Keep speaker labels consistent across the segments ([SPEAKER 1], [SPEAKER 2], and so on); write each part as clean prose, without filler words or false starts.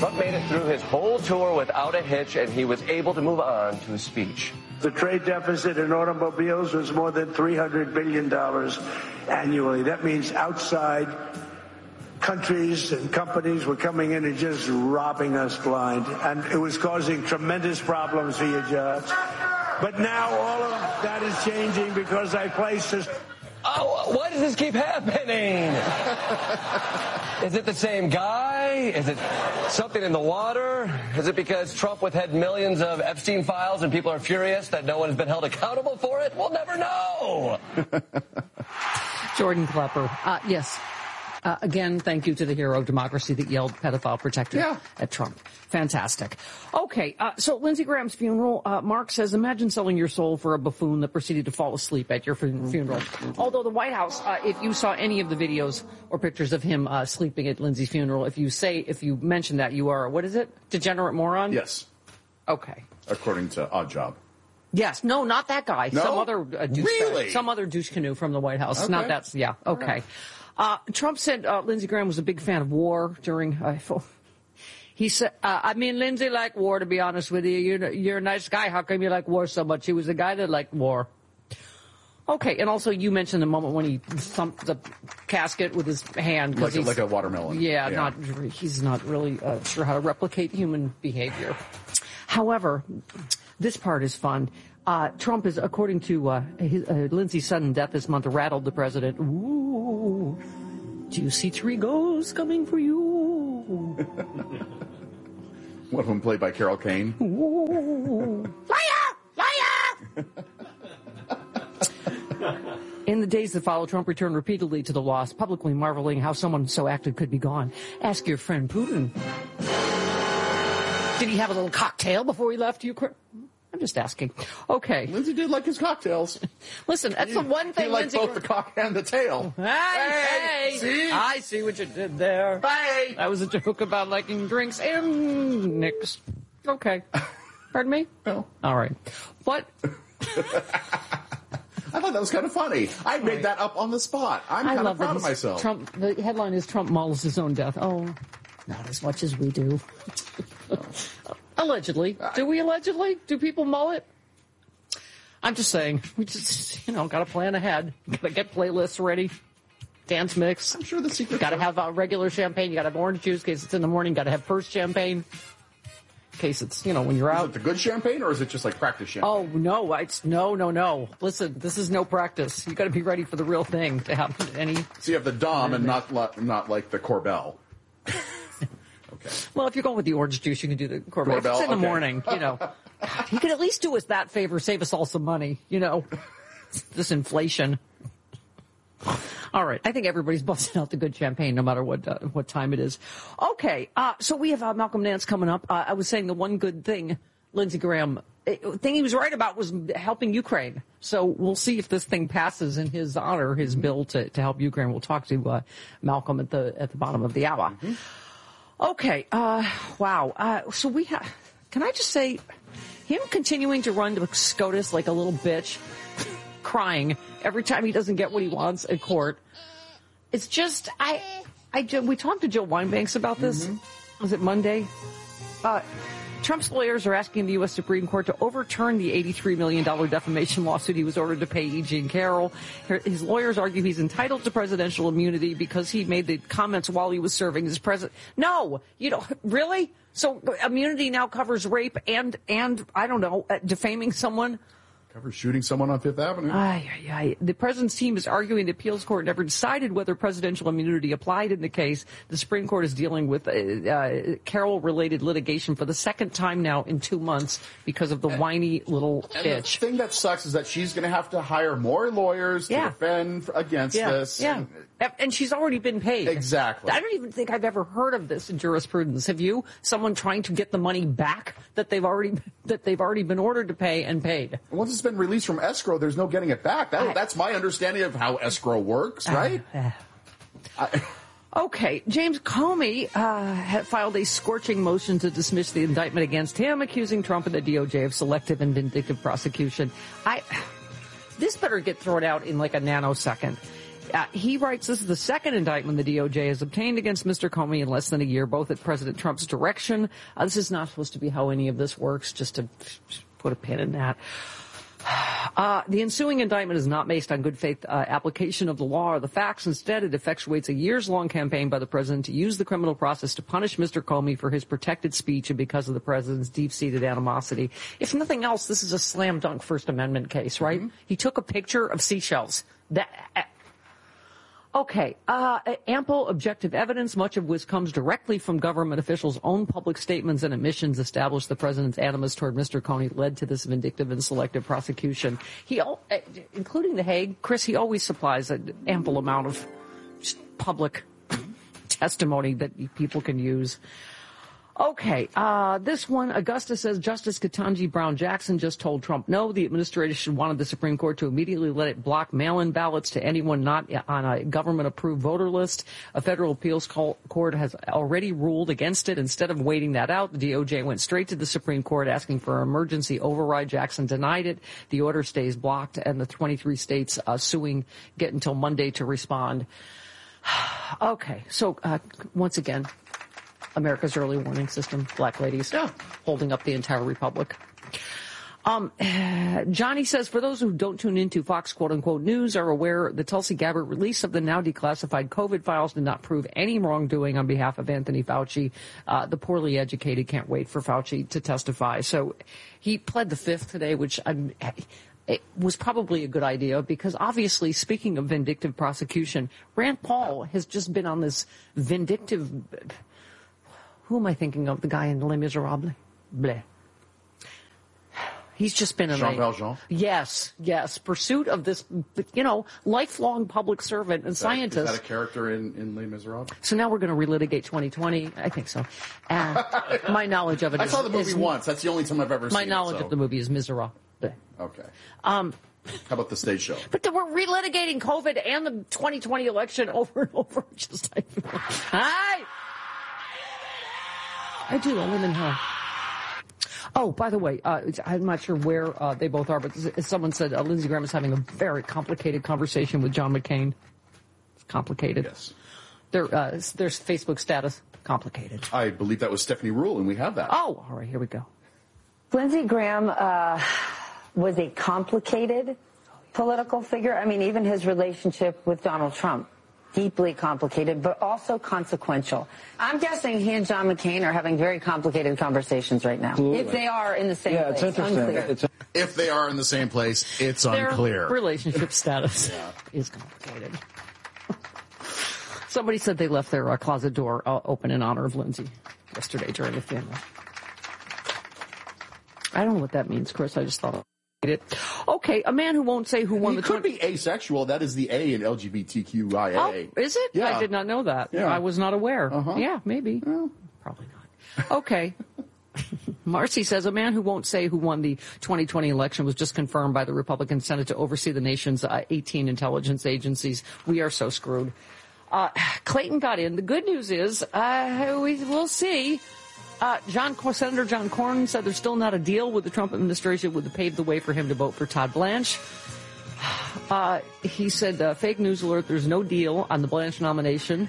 [SPEAKER 1] Trump made it through his whole tour without a hitch, and he was able to move on to his speech.
[SPEAKER 2] The trade deficit in automobiles was more than $300 billion annually. That means outside countries and companies were coming in and just robbing us blind. And it was causing tremendous problems for your jobs. But now all of that is changing because I placed this.
[SPEAKER 1] Oh, why does this keep happening? Is it the same guy? Is it something in the water? Is it because Trump withheld millions of Epstein files and people are furious that no one has been held accountable for it? We'll never know.
[SPEAKER 3] Jordan Klepper. Yes. Again, thank you to the hero of democracy that yelled pedophile protector at Trump. Fantastic. Okay, so Lindsey Graham's funeral, Mark says, imagine selling your soul for a buffoon that proceeded to fall asleep at your funeral. Although the White House, if you saw any of the videos or pictures of him sleeping at Lindsey's funeral, if you mention that, you are, what is it? Degenerate moron?
[SPEAKER 4] Yes.
[SPEAKER 3] Okay.
[SPEAKER 4] According to Odd Job.
[SPEAKER 3] Yes. No, not that guy.
[SPEAKER 4] No?
[SPEAKER 3] Some other douche.
[SPEAKER 4] Really?
[SPEAKER 3] Some other douche canoe from the White House.
[SPEAKER 4] Okay.
[SPEAKER 3] Not that. Yeah. Okay. Trump said Lindsey Graham was a big fan of war during. He said, I mean, Lindsey liked war, to be honest with you. You're a nice guy. How come you like war so much? He was a guy that liked war. Okay, and also you mentioned the moment when he thumped the casket with his hand.
[SPEAKER 4] Like a watermelon.
[SPEAKER 3] Yeah, he's not really sure how to replicate human behavior. However, this part is fun. Trump is, according to Lindsey's sudden death this month, rattled the president. Ooh, do you see 3 ghosts coming for you?
[SPEAKER 4] One of them played by Carol Kane.
[SPEAKER 3] Ooh. Liar! In the days that followed, Trump returned repeatedly to the lost, publicly marveling how someone so active could be gone. Ask your friend Putin. Did he have a little cocktail before he left Ukraine? I'm just asking. Okay.
[SPEAKER 4] Lindsey did like his cocktails.
[SPEAKER 3] Listen, that's the one thing.
[SPEAKER 4] He liked both the cock and the tail.
[SPEAKER 3] Hey,
[SPEAKER 4] see?
[SPEAKER 3] I see what you did there.
[SPEAKER 4] Hey!
[SPEAKER 3] That was a joke about liking drinks and nicks. Okay. Pardon me?
[SPEAKER 4] No.
[SPEAKER 3] All right. What?
[SPEAKER 4] I thought that was kind of funny. I made that up on the spot. I'm kind of proud of myself.
[SPEAKER 3] The headline is Trump mauls his own death. Oh, not as much as we do. Allegedly. Do we allegedly? Do people mull it? I'm just saying. We just, got to plan ahead. Got to get playlists ready. Dance mix.
[SPEAKER 4] I'm sure the secret.
[SPEAKER 3] Got to have regular champagne. You got to have orange juice in case it's in the morning. Got to have first champagne in case it's, when you're out.
[SPEAKER 4] Is it the good champagne or is it just like practice champagne?
[SPEAKER 3] Oh, no. No. Listen, this is no practice. You got to be ready for the real thing to have any.
[SPEAKER 4] So you have the Dom and not like the Corbel. Okay.
[SPEAKER 3] Well, if you're going with the orange juice, you can do the Corbel. If it's in the morning, you can at least do us that favor, save us all some money, this inflation. All right. I think everybody's busting out the good champagne, no matter what time it is. Okay. So we have Malcolm Nance coming up. I was saying the one good thing Lindsey Graham thing he was right about was helping Ukraine. So we'll see if this thing passes in his honor, his bill to help Ukraine. We'll talk to Malcolm at the bottom of the hour. Mm-hmm. Okay. Wow. So we have. Can I just say, him continuing to run to SCOTUS like a little bitch, crying every time he doesn't get what he wants at court. It's just we talked to Joe Weinbanks about this. Mm-hmm. Was it Monday? Trump's lawyers are asking the U.S. Supreme Court to overturn the $83 million defamation lawsuit he was ordered to pay E. Jean Carroll. His lawyers argue he's entitled to presidential immunity because he made the comments while he was serving as president. No, really? So immunity now covers rape and I don't know, defaming someone?
[SPEAKER 4] Covers shooting someone on Fifth Avenue.
[SPEAKER 3] The president's team is arguing the appeals court never decided whether presidential immunity applied in the case. The Supreme Court is dealing with Carroll-related litigation for the second time now in 2 months because of the whiny little bitch.
[SPEAKER 4] The thing that sucks is that she's going to have to hire more lawyers to defend against this.
[SPEAKER 3] Yeah. And she's already been paid.
[SPEAKER 4] Exactly.
[SPEAKER 3] I don't even think I've ever heard of this in jurisprudence. Have you? Someone trying to get the money back that they've already been ordered to pay and paid.
[SPEAKER 4] Once it's been released from escrow, there's no getting it back. That's my understanding of how escrow works, right?
[SPEAKER 3] Okay, James Comey had filed a scorching motion to dismiss the indictment against him, accusing Trump and the DOJ of selective and vindictive prosecution. This better get thrown out in like a nanosecond. He writes, this is the second indictment the DOJ has obtained against Mr. Comey in less than a year, both at President Trump's direction. This is not supposed to be how any of this works, just to put a pin in that. The ensuing indictment is not based on good faith application of the law or the facts. Instead, it effectuates a years-long campaign by the president to use the criminal process to punish Mr. Comey for his protected speech and because of the president's deep-seated animosity. If nothing else, this is a slam dunk First Amendment case, right? Mm-hmm. He took a picture of seashells. Okay, ample objective evidence, much of which comes directly from government officials' own public statements and admissions, established the president's animus toward Mr. Comey led to this vindictive and selective prosecution. Including The Hague, Chris, he always supplies an ample amount of public testimony that people can use. Okay, this one, Augusta says, Justice Ketanji Brown Jackson just told Trump no. The administration wanted the Supreme Court to immediately let it block mail-in ballots to anyone not on a government-approved voter list. A federal appeals court has already ruled against it. Instead of waiting that out, the DOJ went straight to the Supreme Court asking for an emergency override. Jackson denied it. The order stays blocked, and the 23 states suing get until Monday to respond. Okay, so once again, America's early warning system, black ladies, holding up the entire republic. Johnny says, for those who don't tune into Fox quote-unquote news are aware the Tulsi Gabbard release of the now declassified COVID files did not prove any wrongdoing on behalf of Anthony Fauci. The poorly educated can't wait for Fauci to testify. So he pled the fifth today, which it was probably a good idea because obviously, speaking of vindictive prosecution, Rand Paul has just been on this vindictive... Who am I thinking of? The guy in Les Miserables? Bleh. He's just been
[SPEAKER 4] Jean Valjean?
[SPEAKER 3] Yes. Pursuit of this, lifelong public servant and scientist.
[SPEAKER 4] Is that a character in Les Miserables?
[SPEAKER 3] So now we're going to relitigate 2020. I think so. My knowledge of it
[SPEAKER 4] I saw the movie once. That's the only time I've ever seen it.
[SPEAKER 3] My knowledge of the movie is Miserables.
[SPEAKER 4] Okay. How about the stage show?
[SPEAKER 3] But we're relitigating COVID and the 2020 election over and over. Hi! I do. I live in hell. Oh, by the way, I'm not sure where they both are, but someone said Lindsey Graham is having a very complicated conversation with John McCain. It's complicated.
[SPEAKER 4] Yes.
[SPEAKER 3] There's Facebook status. Complicated.
[SPEAKER 4] I believe that was Stephanie Ruhle, and we have that.
[SPEAKER 3] Oh, all right. Here we go.
[SPEAKER 5] Lindsey Graham was a complicated political figure. I mean, even his relationship with Donald Trump. Deeply complicated, but also consequential. I'm guessing he and John McCain are having very complicated conversations right now. Absolutely. If they are in the same place.
[SPEAKER 2] It's interesting.
[SPEAKER 4] If they are in the same place, it's unclear.
[SPEAKER 3] Their relationship status is complicated. Somebody said they left their closet door open in honor of Lindsey yesterday during the funeral. I don't know what that means, Chris. I just thought it. Okay, a man who won't say who won the...
[SPEAKER 4] He could be asexual. That is the A in LGBTQIA.
[SPEAKER 3] Oh, is it?
[SPEAKER 4] Yeah.
[SPEAKER 3] I did not know that. Yeah. I was not aware.
[SPEAKER 4] Uh-huh.
[SPEAKER 3] Yeah, maybe. Well, probably not. Okay. Marcy says a man who won't say who won the 2020 election was just confirmed by the Republican Senate to oversee the nation's 18 intelligence agencies. We are so screwed. Clayton got in. The good news is we'll see. Senator John Cornyn said there's still not a deal with the Trump administration would pave the way for him to vote for Todd Blanche. He said, fake news alert, there's no deal on the Blanche nomination.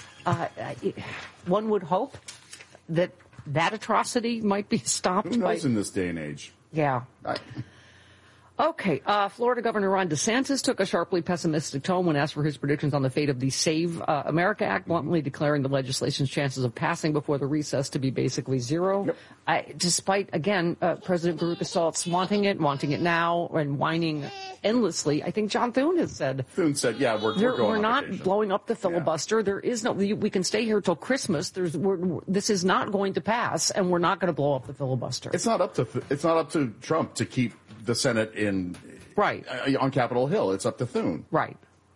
[SPEAKER 3] One would hope that atrocity might be stopped.
[SPEAKER 4] Who knows in this day and age?
[SPEAKER 3] Yeah. Okay, Florida Governor Ron DeSantis took a sharply pessimistic tone when asked for his predictions on the fate of the Save America Act, bluntly declaring the legislation's chances of passing before the recess to be basically zero. Yep. Despite, again, President Baruch Assault's wanting it now, and whining endlessly, I think John Thune has said.
[SPEAKER 4] Thune said, yeah, we're going
[SPEAKER 3] We're not blowing up the filibuster. Yeah. There is no, we can stay here till Christmas. This is not going to pass, and we're not going to blow up the filibuster.
[SPEAKER 4] It's not up to Trump to keep the Senate on Capitol Hill. It's up to Thune.
[SPEAKER 3] Right.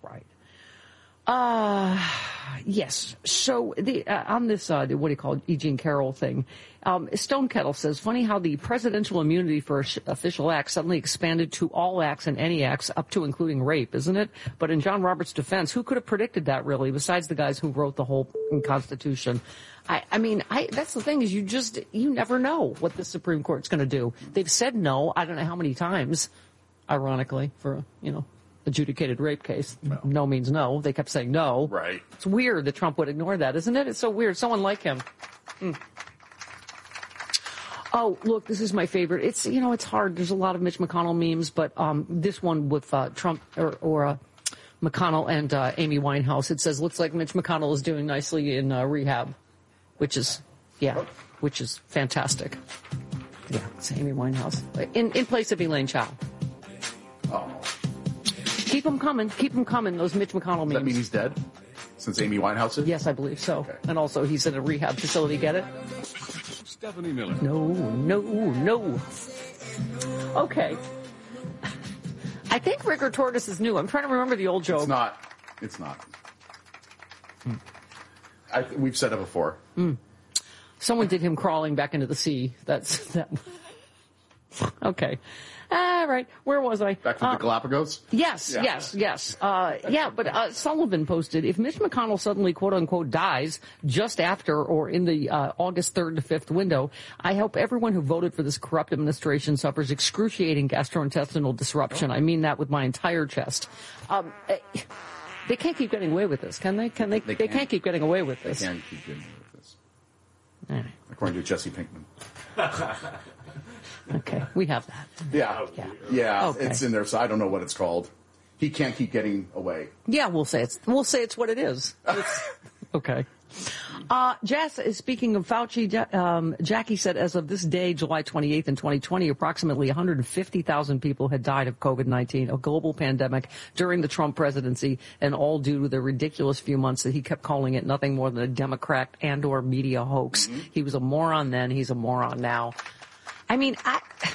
[SPEAKER 3] Yes. So on this, what do you call it, E. Jean Carroll thing, Stone Kettle says, funny how the presidential immunity for official acts suddenly expanded to all acts and any acts up to including rape, isn't it? But in John Roberts' defense, who could have predicted that really, besides the guys who wrote the whole Constitution? I mean, that's the thing is you never know what the Supreme Court's going to do. They've said no, I don't know how many times, ironically, for, adjudicated rape case. No means no. They kept saying no.
[SPEAKER 4] Right.
[SPEAKER 3] It's weird that Trump would ignore that, isn't it? It's so weird. Someone like him. Oh, look, this is my favorite. It's, it's hard. There's a lot of Mitch McConnell memes, but this one with Trump or McConnell and Amy Winehouse, it says, looks like Mitch McConnell is doing nicely in rehab, which is fantastic. Yeah, it's Amy Winehouse. In place of Elaine Chao.
[SPEAKER 4] Oh.
[SPEAKER 3] Keep them coming, those Mitch McConnell memes.
[SPEAKER 4] Does that mean he's dead? Since Amy Winehouse is?
[SPEAKER 3] Yes, I believe so.
[SPEAKER 4] Okay.
[SPEAKER 3] And also he's in a rehab facility, get it?
[SPEAKER 6] Stephanie Miller.
[SPEAKER 3] No. Okay. I think Rigor Tortoise is new. I'm trying to remember the old joke.
[SPEAKER 4] It's not. We've said it before.
[SPEAKER 3] Someone did him crawling back into the sea. That's that. Okay. All right. Where was I?
[SPEAKER 4] Back to the Galapagos?
[SPEAKER 3] Yes. But Sullivan posted, if Mitch McConnell suddenly, quote unquote, dies just after or in the August 3rd to 5th window, I hope everyone who voted for this corrupt administration suffers excruciating gastrointestinal disruption. I mean that with my entire chest. They can't keep getting away with this, can they? They can't keep getting away with this.
[SPEAKER 4] They can't keep getting away with this.
[SPEAKER 3] All right.
[SPEAKER 4] According to Jesse Pinkman.
[SPEAKER 3] Okay, we have that.
[SPEAKER 4] Yeah.
[SPEAKER 3] Okay.
[SPEAKER 4] It's in there, so I don't know what it's called. He can't keep getting away.
[SPEAKER 3] Yeah, we'll say it's what it is. Okay. Jess, speaking of Fauci, Jackie said as of this day, July 28th in 2020, approximately 150,000 people had died of COVID-19, a global pandemic during the Trump presidency, and all due to the ridiculous few months that he kept calling it nothing more than a Democrat and or media hoax. He was a moron then, he's a moron now. I mean,